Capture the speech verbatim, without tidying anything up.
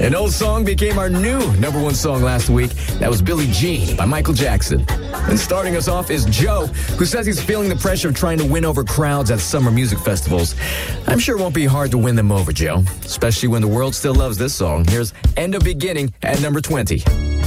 An old song became our new number one song last week. That was Billie Jean by Michael Jackson. And starting us off is Joe, who says he's feeling the pressure of trying to win over crowds at summer music festivals. I'm sure it won't be hard to win them over, Joe, especially when the world still loves this song. Here's End of Beginning at number twenty.